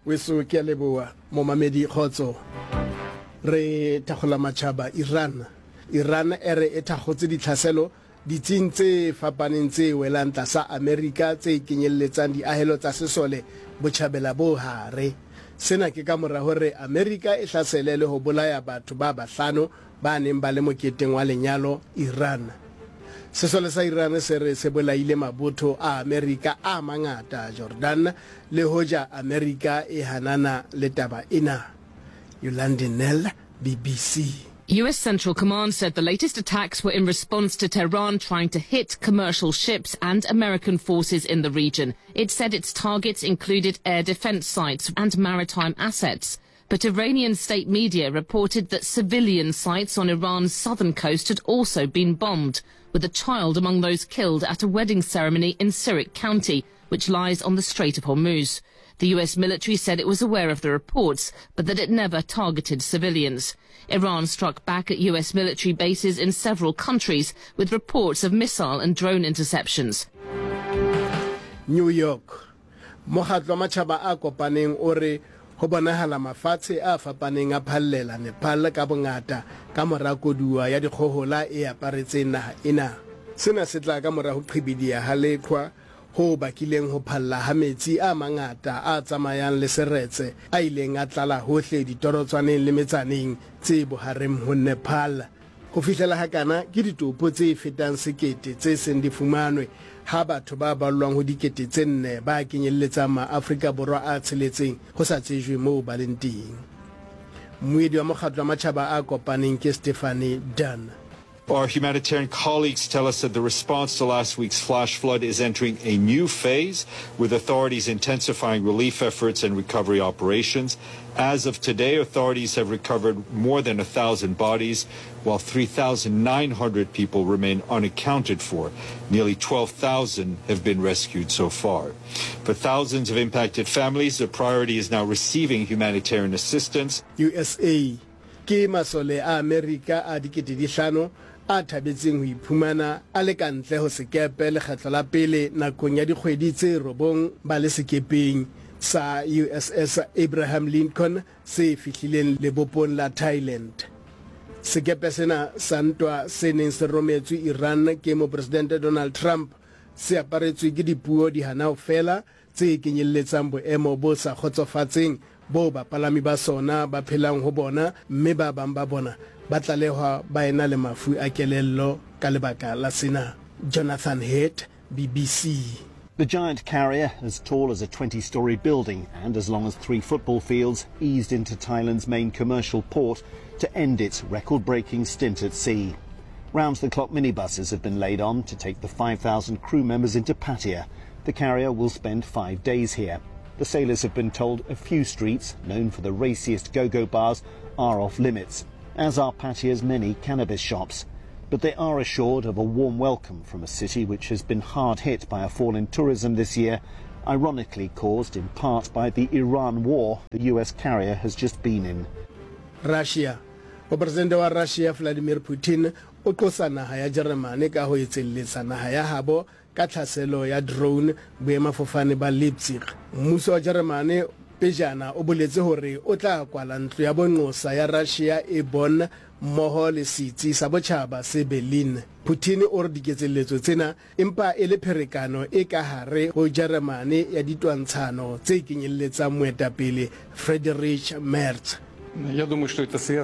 weso ke leboa momamedi khotso re tagola matšhaba Iran ere e thagotse ditlhaselo ditsintse fapaneng tse welang tlasa Amerika tse kenyelletsang diahelo tsa sesole botjhabela bo hare. Sena ke ka mora hore Amerika e hlasele le ho bolaya batho ba bahlano ba neng ba le moketeng wa lenyalo Iran. Sesole sa Iran se re se bolaile mabotho a Amerika a mangata Jordan le hoja Amerika e hanana le taba ena. Yolande Nel, BBC. US Central Command said the latest attacks were in response to Tehran trying to hit commercial ships and American forces in the region. It said its targets included air defense sites and maritime assets. But Iranian state media reported that civilian sites on Iran's southern coast had also been bombed, with a child among those killed at a wedding ceremony in Sirik County, which lies on the Strait of Hormuz. The US military said it was aware of the reports, but that it never targeted civilians. Iran struck back at US military bases in several countries with reports of missile and drone interceptions. New York. Mohatlo matjhaba a kopaneng ore ho bonahala mafatshe a fapaneng a phallela Nepal ka bongata ka mora koduwa ya dikgohola e aparetseng naha ena. Sena se tla ka mora ho qhibidiya ha leqhwa ho bakileng ho phalla ha metsi a mangata a tsamayang le seretse a ileng a tlala hohle ditorotswaneng le metsaneng tse bohareng ho Nepal. Ho fihlela hakana ke ditopo tse fetang sekete tse seng di fumanwe ha batho ba ballwang ho dikete tse 4 ba kenyelletsa ma-Afrika Borwa a tsheletseng ho sa tsejwe moo ba leng teng. Moedi wa mokgatlo wa matjhaba a kopaneng ke Stephanie Dunn. Our humanitarian colleagues tell us that the response to last week's flash flood is entering a new phase, with authorities intensifying relief efforts and recovery operations. As of today, authorities have recovered more than 1,000 bodies, while 3,900 people remain unaccounted for. Nearly 12,000 have been rescued so far. For thousands of impacted families, the priority is now receiving humanitarian assistance. USA ke masole a Amerika a dikete di hlano a thabetseng ho iphumana a le kantle ho sekepe le kgetlo la pele nakong ya dikgwedi tse 9 ba le sekepeng sa USS Abraham Lincoln se fihlileng lebopong la Thailand. Sekepe sena sa ntwa se neng se rometswe Iran ke mo President Donald Trump se aparetswe ke dipuo di hana ho fela tse kenyelletsang boemo bo sa khotsofatseng bo bapalami ba sona ba phelang ho bona, mme ba bang ba bona ba tlalehwa ba ena le mafu a kelello ka lebaka la sena. Jonathan Head, BBC. The giant carrier, as tall as a 20-storey building and as long as 3 football fields, eased into Thailand's main commercial port to end its record-breaking stint at sea. Round-the-clock minibuses have been laid on to take the 5,000 crew members into Pattaya. The carrier will spend 5 days here. The sailors have been told a few streets, known for the raciest go-go bars, are off limits, as are Pattaya's many cannabis shops. But they are assured of a warm welcome from a city which has been hard hit by a fall in tourism this year, ironically caused in part by the Iran war the US carrier has just been in. Russia. President wa Russia Vladimir Putin o tlosa naha ya Germany ka ho etselletsa naha ya habo ka tlhaselo ya drone boemafofane ba Leipzig. Mmuso wa Germany pejana o boletse hore o tla kwala ntlo ya bonqosa ya Russia e Bonn mmoho le setsi sa botjhaba se Berlin. Putin o re diketseletso tsena empa e le pherekano e ka hare ho Germany ya ditwantshano tse kenyelletsang moetapele Friedrich Merz. I believe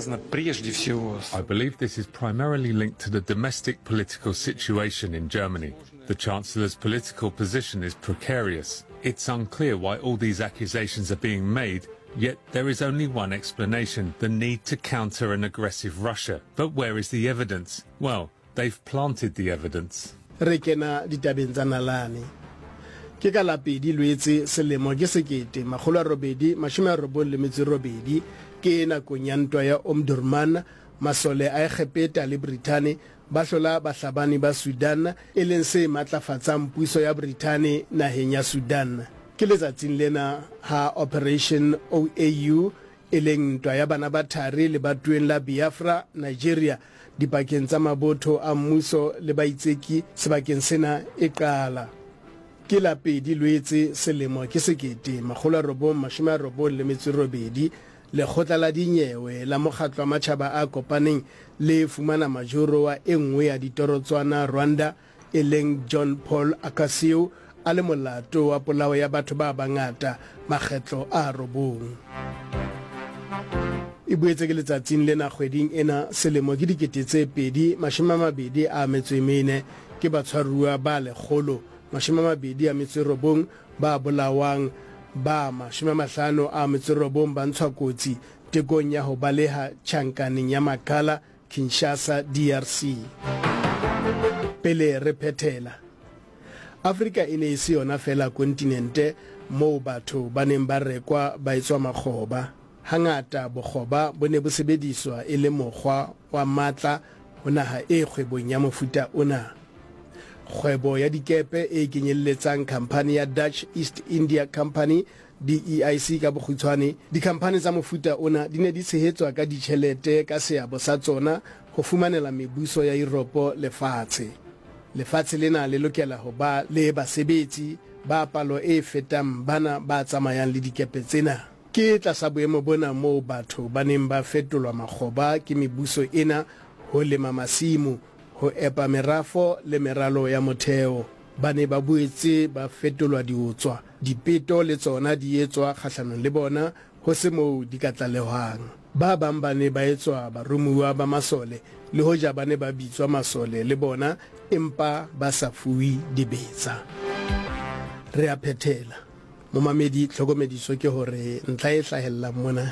this is primarily linked to the domestic political situation in Germany. The Chancellor's political position is precarious. It's unclear why all these accusations are being made, yet there is only one explanation: the need to counter an aggressive Russia. But where is the evidence? Well, they've planted the evidence. Rekena ditabeng tsa nalane. Ke ka lapedi lwetse selemo ke sekete makgolo a robedi mashome a robong le metso robedi ke nakong ya ntwa ya Omdurman. Masole a Egepeta le Britain ba hlola bahlabani ba Sudan e leng se matlafatsang puso ya Britain naheng ya Sudan. Ke letsatsing lena ha Operation OAU e leng ntwa ya bana ba thari le batweng la Biafra Nigeria dipakeng tsa mabotho a mmuso le baitseki sebakeng sena e qala. ke la 2 Loetse selemo ke 1998 lekgotla la dinyewe la mokgatlo wa matjhaba a kopaneng le fumana majoro wa enngwe ya ditorotswana Rwanda e leng John Paul Akasio a le molato wa polao ya batho ba bangata makgetlo a 9. E boetse ke letsatsing lena kgweding ena selemo ke 2024 ke batshwaruwa ba 129 ba bolawang ba 59 ba ntshwa kotsi tekong ya ho baleha tjhankaneng ya Makala Kinshasa DRC. Pele re phethela, Afrika e ne se yona fela kontinente moo batho ba neng ba rekwa ba etswa makgoba. Hangata bokgoba bo ne bo sebediswa e le mokgwa wa matla ho naha e kgwebong ya mofuta ona. Kgwebo ya dikepe e kenyelletsang khampani ya Dutch East India Company DEIC ka bokgutshwane, dikhampani tsa mofuta ona di ne di tshehetswa ka ditjhelete ka seabo sa tsona ho fumanela mebuso ya Europe lefatshe. Lefatshe lena le lokela ho ba le basebetsi ba palo e fetang bana ba tsamayang le dikepe tsena. Ke tlasa boemo bona moo batho ba neng ba fetolwa makgoba ke mebuso ena ho lema masimo, ho epa merafo le meralo ya motheo. Ba ne ba boetse ba fetolwa diotswa, dipeto le tsona di etswa kgahlanong le bona ho se moo di ka tlalehwang. Ba bang ba ne ba etswa baromuwa ba masole le hoja ba ne ba bitswa masole le bona empa ba sa fuwe dibetsa. Re a phethela. Momamedi tlhokomediso ke hore ntla e hlahella mona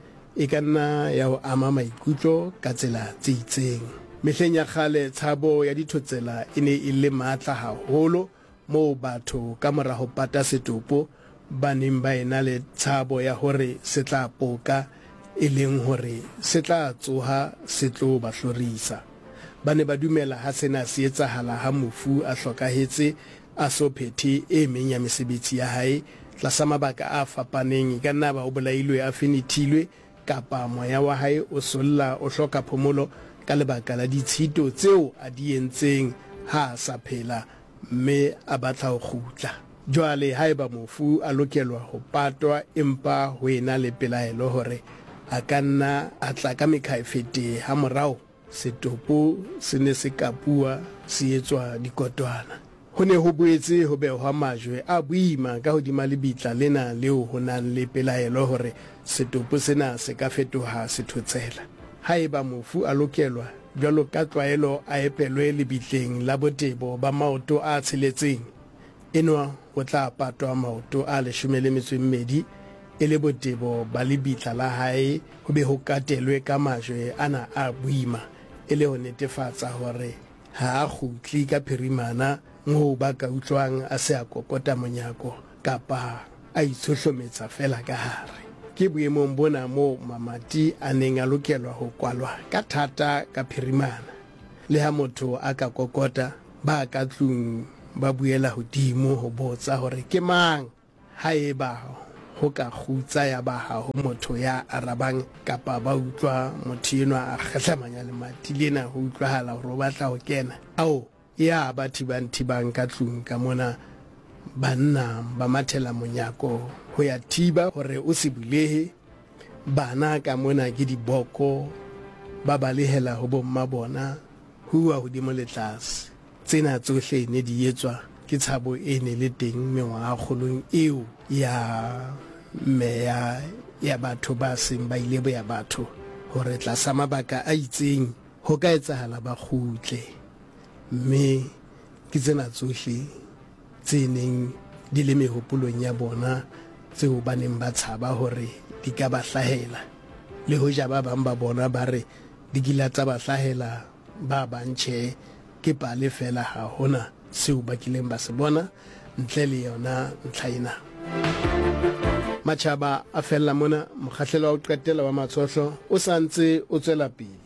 e ka nna ya ho ama maikutlo ka tsela tse itseng. Mehleng ya kgale tshabo ya dithotsela e ne e le matla haholo moo batho ka mora ho pata setopo ba neng ba ena le tshabo ya hore se tla poka, e leng hore se tla tsoha se tlo ba hlorisa. Ba ne ba dumela ha sena se etsahala ha mofu a hlokahetse a so phethe e meng ya mesebetsi ya hae tlasa mabaka a fapaneng. Ka nna ba o bolailwe a fenithilwe kapa moya wa hae o solla o hloka phomolo ka lebaka la ditshito tseo a di entseng ha a sa phela mme a batla ho kgutla. Jwale haeba mofu a lokelwa ho patwa empa ho ena le pelaelo hore a ka nna a tla ka mekhaefete ha morao, setopo se ne se kapua se etswa dikotwana. Ho ne ho boetse ho behwa majwe a boima ka hodima lebitla lena leo ho nang le pelaelo hore setopo sena se ka fetoha sethotsela. Haeba mofu a lokelwa jwalo ka tlwaelo a epelwe lebitleng la botebo ba maoto a tsheletseng, enwa ho tla patwa maoto a 12 e le botebo ba lebitla la hae, ho be ho katelwe ka majwe ana a boima e le ho netefatsa hore ha a kgutli ka phirimana moo ba ka utlwang a se a kokota monyako kapa a itshohlometsa fela ka hare. Ke boemong bona moo mamati a neng a lokelwa ho kwalwa ka thata ka phirimana. Le ha motho a ka kokota, ba ka tlung ba buela hodimo ho botsa hore ke mang, haeba ho ka khutsa ya ba ha ho motho ya arabang kapa ba utlwa motho enwa a kgahlamanya le mati lena ho utlwahala hore o batla ho kena. Ao ya ba thibang ka tlung ka mona banna ba mathela monyako ho ya thiba hore o se bulehe. Bana ka mona ke diboko ba balehela ho bomma bona hua hodimo le tlase. Tsena tsohle ne di etswa ke tshabo e ne le teng mengwaga kgolong eo ya meya ya batho ba seng ba ile boya batho hore tlasa mabaka a itseng ho ka etsahala ba kgutle. Mme ke tsena tsohle tse neng di le mehopolong ya bona tseo ba neng ba tshaba hore di ka ba hlahela. Le hoja ba bang ba bona ba re di kila tsa ba hlahela, ba bantjhe ke pale fela ha hona seo ba kileng ba se bona ntle le yona ntlha ena. Matjhaba a fella mona, mokgahlelo wa ho qetela wa matsohlo o santse o tswela pele.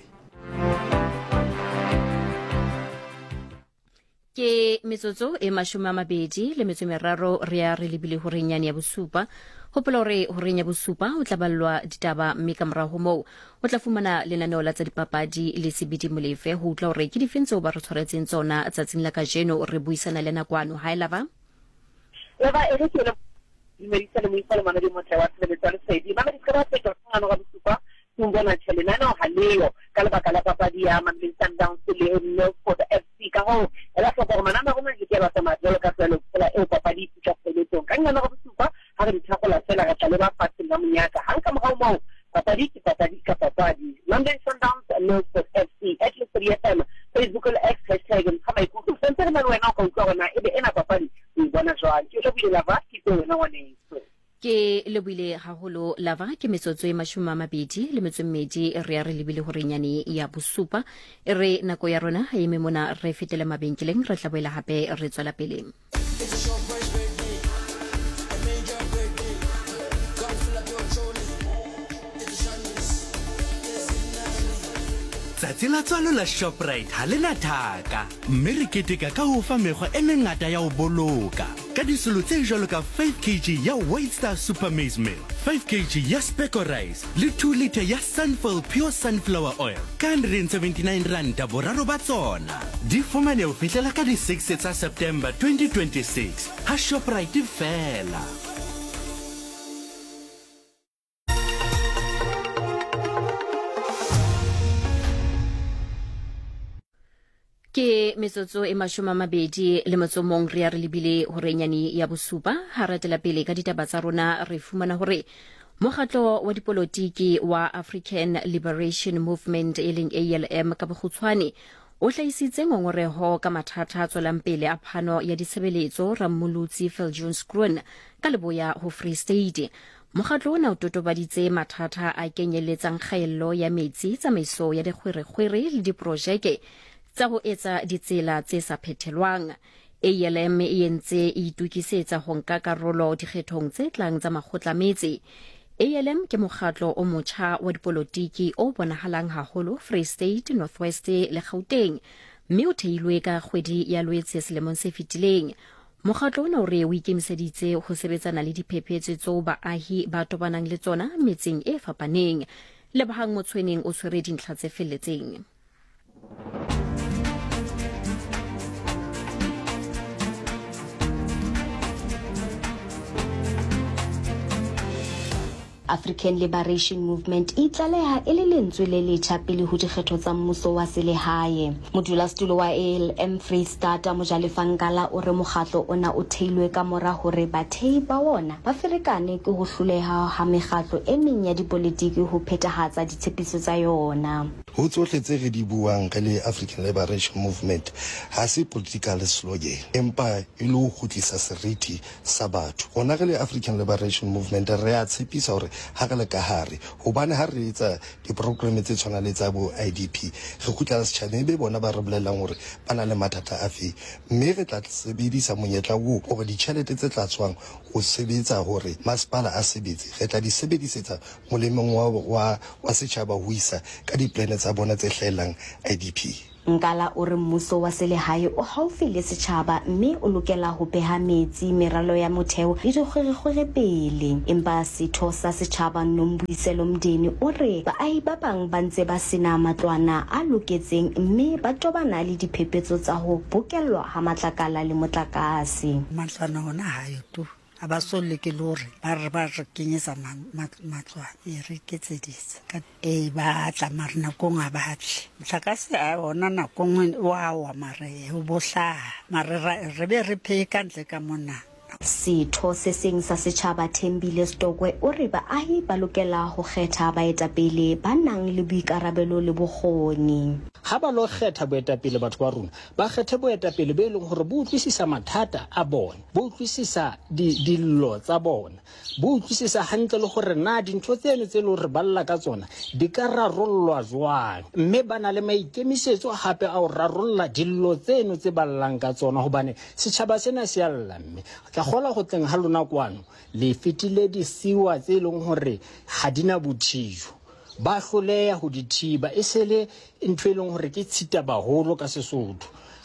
Ke metsotso e 23 re a re lebile ho renyane ya bosupa. Hopola hore ho renya bosupa o tla ballwa ditaba mme ka morao moo o tla fumana lenaneo la tsa dipapadi le Sebidi Molefe ho utla hore ke difeng tseo ba re tshwaretseng tsona tsatsing la kajeno. Re buisana le nakwano ha e laba eba e re ke le medicine mo ifala mana di mo tsewa tsebe tsa lesedi ba di ka se ka tsana ga bosupa bona tšhelena no haleo ka lebaka la papadi ya Mamelodi Sundowns le Nelsport FC ka ho ela tlo gore manana go ke ba tsa majolo ka tsela e papadi tsa tsheletsong ka ngwana go bosupa ha re tshakgola tsela ga tla ba fatse la monyaka ha ka mo mo papadi ka papadi Mamelodi Sundowns Nelsport FC at least 3FM Facebook X hashtag ka mai ku sentse re wena go utlwa e be ena papadi e bona jwa ke tlo bile la ba ke wena wane ke lebile haholo lava ke metsotso e 20 le metsomedi re ya re lebile hore nyane ya bosupa re nako ya rona ha eme mona re fetele mabenkeleng re tla boela hape re tswela pele Tsatsi la tswalo la Shoprite ha lena thaka mme re keteka ka ho fa mekgwa e mengata ya ho boloka ka disolo tse jwalo ka 5 kg ya White Star Super Maize Meal, 5 kg ya Speco Rice le 2 liter ya Sunfall Pure Sunflower Oil ka 179 rand boraro ba tsona di fumane ho fihlela ka di 6 tsa September 2026 ha Shoprite fela. ke metsotso e 20 le motsomong re ya re lebile hore nyane ya bosupa ha ratela pele ka ditaba tsa rona re fumana hore mokgatlo wa dipolotiki wa African Liberation Movement eleng ALM ka bokgutshwane o hlaisitse ngongoreho ka mathata tswelang pele a phano ya ditshebeletso Rammolotsi Viljoen ka leboya ho Free State. Mokgatlo ona o totobaditse mathata a kenyeletsang kgaello ya metsi, tsamaiso ya dikgwerekgwere le diprojeke tsa ho etsa ditsela tse sa phethelwang. ALM e entse e itukisetsa ho nka karolo dikgethong tse tlang tsa makgotla metsi. ALM ke mokgatlo o motjha wa dipolotiki o bonahalang haholo Free State, North West le Gauteng, mme o theilwe ka kgwedi ya Loetse selemong se fetileng. Mokgatlo ona o re o ikemiseditse ho sebetsana le diphephetso tseo baahi ba tobanang le tsona metseng e fapaneng. Lebahang Motshweneng o tshwere dintlha tse felletseng. African Liberation Movement e tlaleha e le lentswe le letjha pele ho dikgetho tsa mmuso wa selehae. Modulasetulo wa ALM Free State Mojalefa Ngala o re mokgatlo ona o theilwe ka mora hore bathehi ba wona ba ferekane ke ho hloleha ha mekgatlo e meng ya dipolotiki ho phethahatsa ditshepiso tsa yona. Ho tsohle tse re di buang ka le African Liberation Movement ha se political slogan empa e le ho khutlisa seriti sa batho. Rona re le African Liberation Movement re a tshepisa hore ha re le ka hare hobane ha re etsa di-program tse tshwana le tsa bo IDP re khutla setjhabeng be bona ba re bolelang hore ba na le mathata a fe mme re tla sebedisa monyetla wo hore ditjhelete tse tla tswang ho sebetsa hore masepala a sebetse re tla di sebedisetsa molemong wa setjhaba ho isa ka di-plan tsa bona tse hlaelang IDP. Ngala o re mmuso wa selehae o haufi le setjhaba mme o lokela ho beha metsi, meralo ya motheo le dikgwerekgwere pele. Empa setho sa setjhaba Nombuiselo Mdeni o re baahi ba bang ba ntse ba sena matlwana a loketseng mme ba tobana le diphephetso tsa ho bokellwa ha matlakala le motlakase. Matlwana hona ha yo tu abasolle ke lore ba re kenyetsa matlwana e re ketsedisa ka e ba tla marina kong a batle motlakase a ona nakong wa mare ho bohla mare re be re phe ka ntle ka mona. Setho se seng sa setjhaba Thembile Stokwe o re baahi ba lokela ho kgetha baetapele ba nang le boikarabelo le bokgoni. Ha ba lo kgetha boetapele batho ba rona ba kgethe boetapele be leng hore bo utlwisisa mathata a bona, bo utlwisisa dillo tsa bona, bo utlwisisa hantle le hore na dintho tseno tse le hore ba lla ka tsona di ka rarollwa jwang, mme ba na le maikemisetso hape a ho rarolla dillo tseno tse ballang ka tsona hobane setjhaba sena se alla. Mme ka gola go tleng ha lona kwano le fetile disiwa tse leng hore ha dina bothijo ba hloleha ho dithiba e sele ntho e leng hore ke tshita baholo ka Sesotho.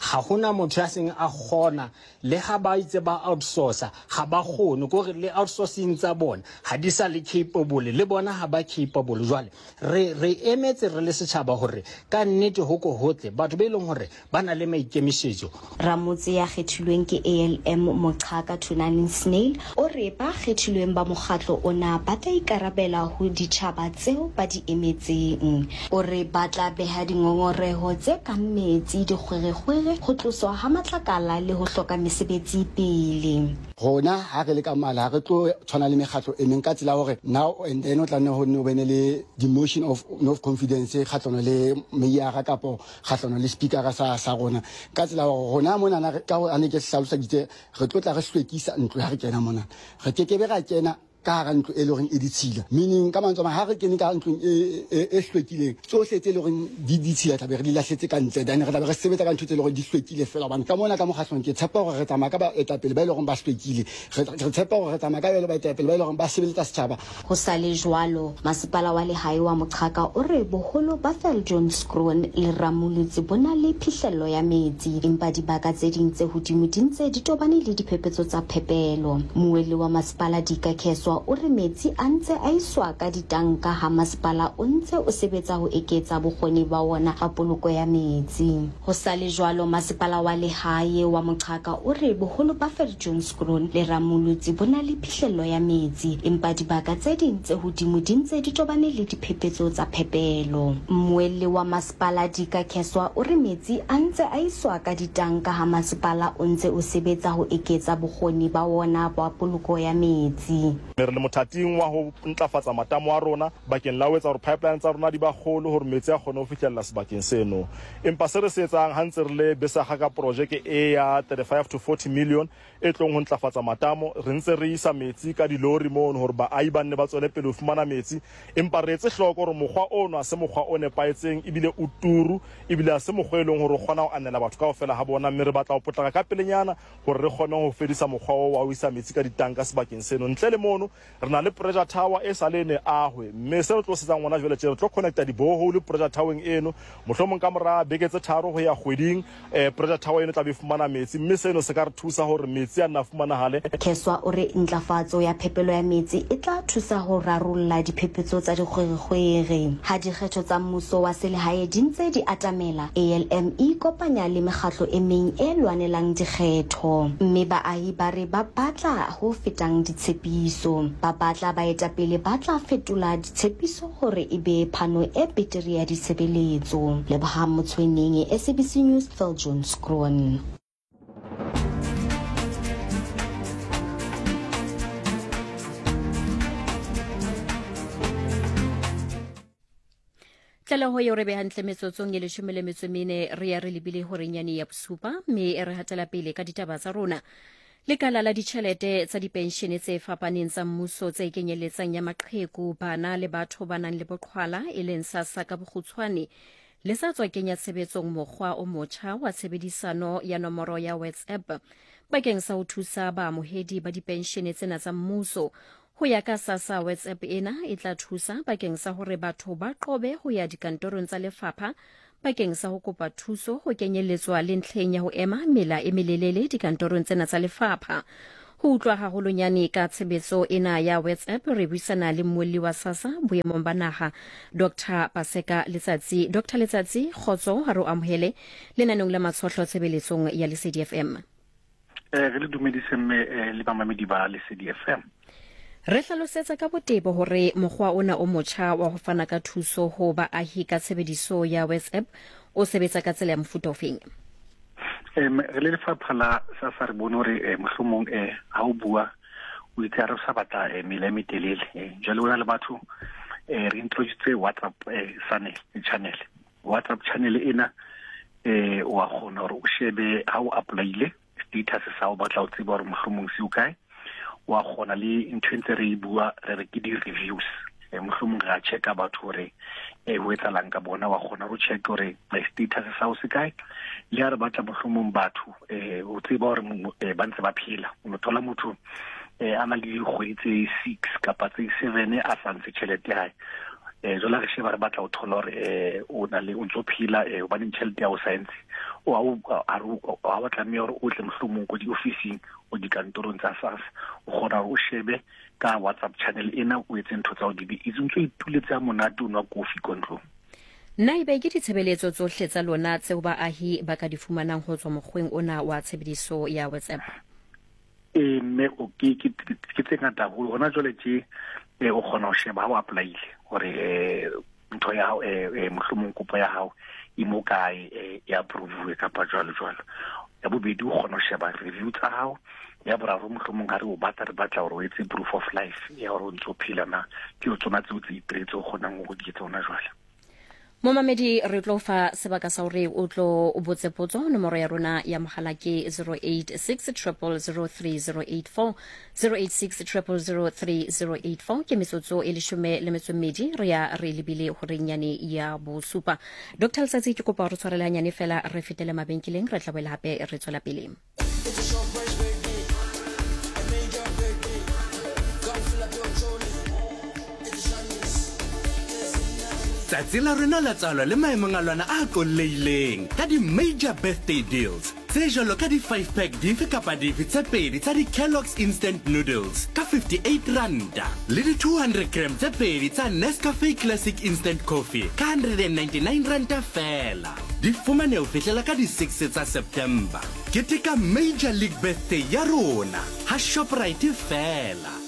ga gona motho ya seng a gona le ga ba itse ba outsourca ga ba gone gore le outsourcing tsa bona ga di sa le capable le bona ga ba capable jwale re emetse re le setšhaba gore ka nnete hoko hotle batho be leng gore ba na le maikemišetšo. Ramotse ya kgethilweng ke ALM Moqhaka Thunani Snail o re ba kgethilweng ba mokgatlo ona ba tla ikarabela ho ditjhaba tseo ba di emetseng. O re ba tla beha dingongoreho tse kang metsi, dikgwerekgwere, ho tloswa ha matlakala le ho hloka mesebetsi pele. Rona ha re le ka mala re tlo tshwana le mekgatlo e meng ka tsela hore now and then o tla nne ho no bene le demotion of confidence kgatlano le meyara kapo kgatlano le speaker sa rona ka tsela hore rona mona na ka ho ane ke hlalosa ditse re tlo tla re hlwekisa ntlo ha re kena mona re kekebe ra kena ka ga ntlo e le goreng e ditshila meaning ka mantswe ha re kene ka ntlo e hlwekileng tsohle tse le goreng di ditshila tla be re di lahletse ka ntle then re tla be re sebetsa ka ntho tse le goreng di hlwekile fela bana ka mona ka mokgahlong ke tshepa gore re tsamaya ka ba etapele ba ile goreng ba hlwekile re tshepa gore re tsamaya ka ba etapele ba ile goreng ba sebeletsa setjhaba. Ho sa le jwalo masepala wa lehae wa Moqhaka o re boholo ba Viljoenskroon le Ramolotsi bona le phihlello ya metsi empa dibaka tse ding tse hodimo di ntse di tobane le diphephetso tsa phepelo. Moeli wa masepala Dika Kheswa o re metsi a ntse a iswa ka ditanka ha masepala o ntse o sebetsa ho eketsa bokgoni ba wona ba poloko ya metsi. Ho sa le jwalo masepala wa lehae wa Moqhaka o re boholo ba Viljoenskroon le Ramolotsi bona le phihlello ya metsi empa dibaka tse ding tse hodimo di ntse di tobane le diphephetso tsa phepelo. Moeli wa masepala Dika Kheswa o re metsi a ntse a iswa ka ditanka ha masepala o ntse o sebetsa ho eketsa bokgoni ba wona ba poloko ya metsi. Re le mothating wa ho ntlafatsa matamo a rona bakeng la ho etsa hore pipeline tsa rona di ba kgolo hore metsi a kgone ho fihlella sebakeng seno empa se re se etsang ha ntse re le besa ga project e ya 35 to 40 million e tlong ho ntlafatsa matamo re ntse re isa metsi ka dilori mono hore ba ai banne ba tswele pele ho fumana metsi empa re etse hloko hore mokgwa ono a se mokgwa o nepaetseng ebile o turu ebile a se mokgwa eleng hore o kgona ho anela batho kaofela ha bona mme re batla ho potlaka ka pelenyana hore re kgone ho fedisa mokgwa wa ho isa metsi ka ditanka sebakeng seno ntle le mono re na le pressure tower e sa le ne ahwe mme se re tlo setsang ngwana jwale re tlo connecta di borehole pressure towering eno mohlomong ka mora beke tse tharo ho ya kgweding pressure tower eno tla be fumana metsi mme seno se ka re thusa hore metsi a nna fumana hale. Kheswa o re ntlafatso ya phepelo ya metsi e tla thusa ho rarolla diphephetso tsa dikgwerekgwere ha dikgetho tsa mmuso wa selehae di ntse di atamela ALM e kopanya le mekgatlo e meng e lwanelang dikgetho mme baahi ba re ba batla ho fetang ditshepiso ba batla baetapele ba tla fetola ditshepiso hore e be phano e betere ya ditshebeletso. Leboha Motshweneng, SABC News, Viljoenskroon. Tlala ho yore be hantle metsotsong ye 14 re ya re lebile hore nyane ya bosupa mme e re hatela pele ka ditaba tsa rona. Lekala la ditjhelete tsa dipenshene tse fapaneng tsa mmuso tse kenyeletsang ya maqheku bana le batho ba nang le boqhwala e leng SASSA ka bokgutshwane le sa tswa kenya tshebetsong mokgwa o motjha wa tshebedisano ya nomoro ya WhatsApp bakeng sa ho thusa baamohedi ba dipenshene tsena tsa mmuso. Ho ya ka SASSA WhatsApp ena e tla thusa bakeng sa hore batho ba qobe ho ya dikantorong tsa lefapha bakeng sa ho kopa thuso ho kenyelletswa le ntlheng ya ho ema mela e melelele dikantorong tsena tsa lefapha. Ho utlwa haholonyane ka tshebetso ena ya WhatsApp re buisana le mmuelli wa SASSA boemong ba naha Dr Paseka Letsatsi. Dr Letsatsi, khotso ha re amohele lenaneng la matshohlo tshebeletsong ya Lesedi FM. Re le dumedise mme le bamamedi ba Lesedi FM. Re hlalosetsa ka botebo hore mokgwa ona o motjha wa ho fana ka thuso ho baahi ka tshebediso ya WhatsApp o sebetsa ka tsela ya mofuta ofeng. Re le lefapha la SASSA re bone hore mohlomong ha o bua o itse re sa batla mela e metelele jwale ona le batho re introduce WhatsApp channel. WhatsApp channel ena wa khona hore o shebe ha o applyile status sa o batla o tseba hore mohlomong se o kae wa khona le intentse re bua re ke di reviews mohlomong ga checka batho hore ho etsalang ka bona wa khona go check hore status sa o se kae le ha re batla mohlomong batho o tseba hore ba ntse ba phela o thola motho a na le dikgwedi tse 6 kapa tse 7 a santse tšhelete hae jola re sheba re batla o thola hore o na le o ntso phila o ba tšhelete ya o science o a batla mme hore o tle mohlomong go di officing o di kantorong tsa SARS o gona o shebe ka WhatsApp channel ena o etse ntho tsa o di itse ntso ituletse a monate o nwa kofi kontlong. nna ebe ke ditshebeletso tsohle tsa lona tseo baahi ba ka di fumanang ho tswa mokgweng ona wa tshebediso ya WhatsApp? Mme o ke tse ngata go gona jole tse o kgona ho sheba ha o applyile hore ntho ya hao mohlomong kopo ya hao e mo kae ya approve kapa jwalo ya bobedi o kgona ho sheba review tsa hao ya boraro mohlomong ha re o batla hore o etse proof of life ya hore o ntso phela na ke o tsona tseo tse itiretse o kgonang go di etsa ona jwale. Momamedi re tlo fa sebaka sa hore o tlo o botse potso. Nomoro ya rona ya mogala ke 0860003084 0860003084 ke metsotso e 12 re ya re lebile hore nyane ya bosupa. Dr. Letsatsi ke kopa re tshwarela nyane fela re fetele mabenkeleng re tla boela hape re tswela pele. Tsatsi la rena la tsalo le maemong a lwana a koleileng ka di major birthday deals tse jalo ka di 5-pack dife kapa dife tse pedi tsa di Kellogg's instant noodles ka 58 randa le di 200 gram tse pedi tsa Nescafe classic instant coffee ka 199 randa fela. Di fumane o fihlela ka di 6 tsa September. Keteka major league birthday ya rona ha Shoprite fela.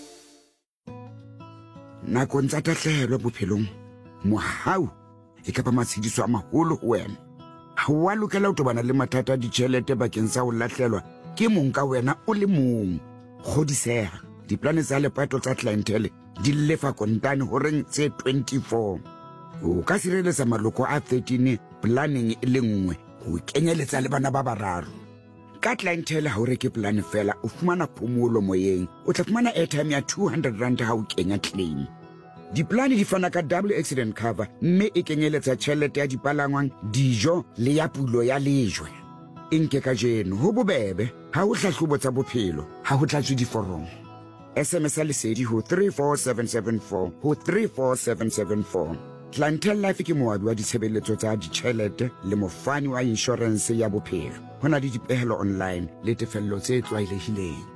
Nakong tsa tahlehelo bophelong mohau e ka ba matshediso a maholo ho wena. Ha wa lokela ho tobana le mathata a ditjhelete bakeng sa ho lahlelwa ke mong ka wena o le mong. Kgodiseha diplane tsa lepato tsa clientele di lefa kontane horeng tse 24. O ka sireletsa maloko a 13 planning e le nngwe ho kenyeletsa le bana ba bararo. Ka clientele ha o reke plan fela o fumana phomolo moyeng. O tla fumana airtime ya 200 rand ha o kenya claim. Diplane di fana ka double accident cover mme e kenyeletsa tjhelete ya dipalangwang, dijo le ya pulo ya lejwe. Inke ka jeno ho bobebe ha o hlahlobo tsa bophelo ha ho tlatswe diforomo. SMS lesedi ho 34774 ho 34774. Clientele Life ke moabi wa ditshebeletso tsa ditjhelete le mofani wa insurance ya bophelo. Hona le dipehelo online le tefello tse tlwaelehileng.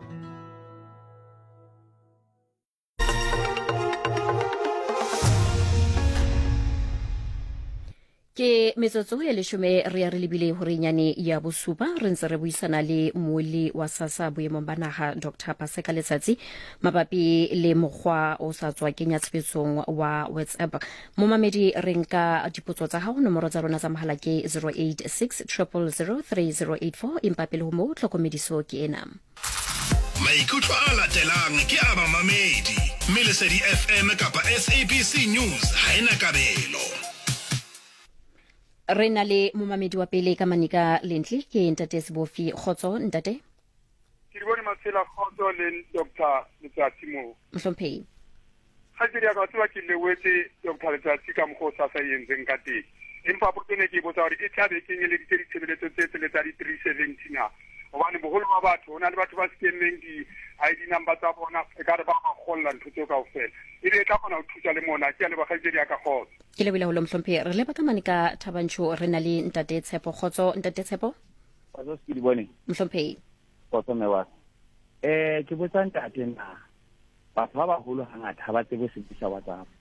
Ke metsotso ya 10 re ya re lebile hore nyane ya bosupa re ntse re buisana le moeli wa SASSA boemong ba naha Dr. Paseka Letsatsi mabapi le mokgwa o sa tswa kenya tshebetsong wa WhatsApp. Momamedi re nka dipotso tsa hao. Nomoro tsa rona tsa mohala ke 0860003084 empa pele ho mo tlhokomediso ke ena. Maikutlo a latelang ke a mamamedi Melesedi FM kapa SABC News ha ena kabelo. Re na le momamedi wa pele ka manika Lentli ke ntate Sebofi. Khotso ntate. Ke di bone matsela khotso le Dr. Letsatsi mo. Mhlomphei. Ha ke ya ka tswa ke lewetse Dr. Letsatsi ka mokgo sa yenzeng ka teng. Empa potene ke botsa hore e tlabe ke ngele di tshebeletso tse tsa di 370 na. Hobane boholo ba batho hona le batho ba skemmeng di ID number tsa bona e ka re ba kgolla ntho tseo kaofela. Ile tla kgona ho thusa le mona ke le ba khaitsedi ya ka khotso. Ke le bile ho Mhlomphei re le ba ka manika Thabantsho re na le ntate Tshepo. Khotso ntate Tshepo. Khotso ke di bone. Mhlomphei. Khotso mewa. Ke botsa ntate na batho ba baholo hangata ha ba tsebe ho sebedisa WhatsApp.